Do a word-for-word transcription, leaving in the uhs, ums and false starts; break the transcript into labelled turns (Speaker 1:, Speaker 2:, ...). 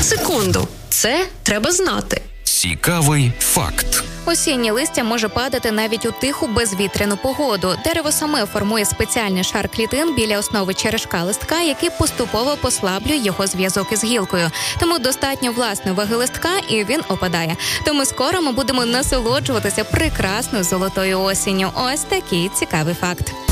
Speaker 1: секунду. Це треба знати.
Speaker 2: Цікавий факт.
Speaker 3: Осіннє листя може падати навіть у тиху безвітряну погоду. Дерево саме формує спеціальний шар клітин біля основи черешка листка, який поступово послаблює його зв'язок із гілкою. Тому достатньо власної ваги листка, і він опадає. Тому скоро ми будемо насолоджуватися прекрасною золотою осінню. Ось такий цікавий факт.